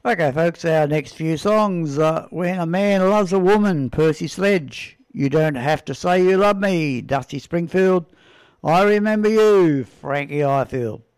Okay, folks, our next few songs. When a Man Loves a Woman, Percy Sledge. You Don't Have to Say You Love Me, Dusty Springfield. I Remember You, Frankie Highfield.